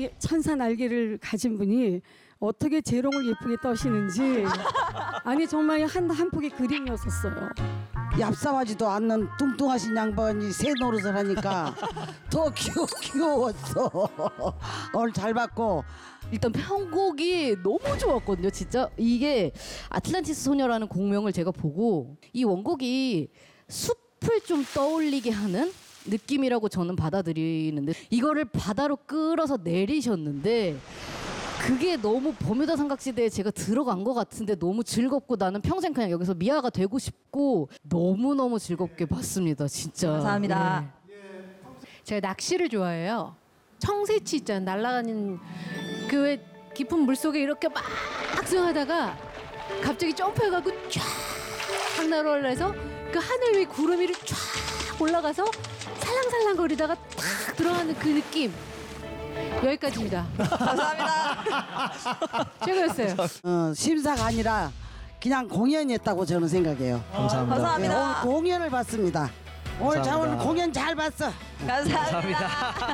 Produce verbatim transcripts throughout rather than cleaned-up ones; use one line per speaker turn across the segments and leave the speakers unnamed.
이 천사 날개를 가진 분이 어떻게 재롱을 예쁘게 떠시는지 아니 정말 한, 한 폭의 그림이었었어요.
얍삽하지도 않는 뚱뚱하신 양반이 새 노릇을 하니까 더 귀여, 귀여웠어. 오늘 잘 봤고
일단 편곡이 너무 좋았거든요. 진짜 이게 아틀란티스 소녀라는 곡명을 제가 보고 이 원곡이 숲을 좀 떠올리게 하는 느낌이라고 저는 받아들이는데 이거를 바다로 끌어서 내리셨는데 그게 너무 버뮤다 삼각지대에 제가 들어간 것 같은데 너무 즐겁고 나는 평생 그냥 여기서 미아가 되고 싶고 너무너무 즐겁게 봤습니다. 진짜.
감사합니다.
네.
제가 낚시를 좋아해요. 청새치 있잖아요. 날아가는 그 깊은 물속에 이렇게 막 수영하다가 갑자기 점프해가고 쫙 날아올라서 그 하늘 위 구름 위를 쫙 올라가서 살랑살랑 거리다가 탁 들어가는 그 느낌. 여기까지입니다.
감사합니다.
최고였어요.
어, 심사가 아니라 그냥 공연이었다고 저는 생각해요.
감사합니다.
감사합니다.
네, 오늘 공연을 봤습니다. 오늘 자 오늘
감사합니다.
공연 잘 봤어.
감사합니다.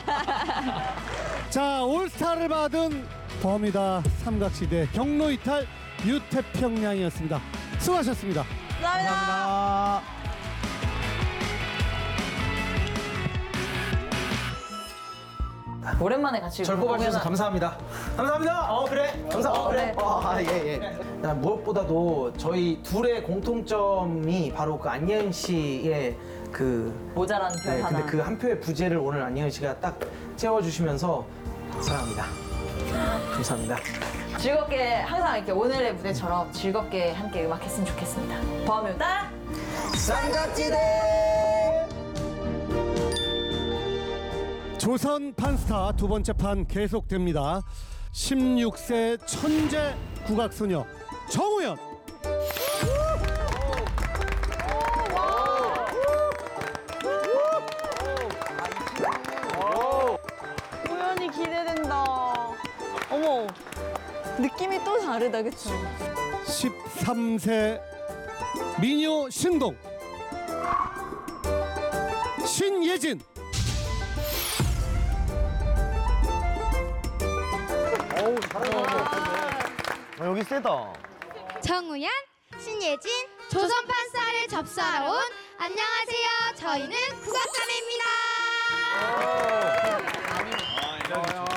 자, 올스타를 받은 버뮤다 삼각지대 경로 이탈 유태평양이었습니다. 수고하셨습니다.
감사합니다.
감사합니다.
오랜만에 같이
절 뽑아주셔서
공연하-
감사합니다. 감사합니다. 어 그래. 감사. 어 그래. 아 예 예. 나 무엇보다도 저희 둘의 공통점이 바로 그 안예은 씨의 그
모자란 별
네,
하나.
근데 그 한 표의 부재를 오늘 안예은 씨가 딱 채워주시면서 사랑합니다. 감사합니다.
즐겁게 항상 이렇게 오늘의 무대처럼 즐겁게 함께 음악했으면 좋겠습니다. 버뮤다
삼각지대.
조선 판스타 두 번째 판 계속됩니다. 십육 세 천재 국악소녀 정우현.
공연이 기대된다. 어머, 느낌이 또 다르다, 그쵸?
십삼 세 미녀 신동 신예진.
아, 여기 세다.
정우현, 신예진, 조선 판사를 접수하러 온 안녕하세요. 저희는 국악자매입니다.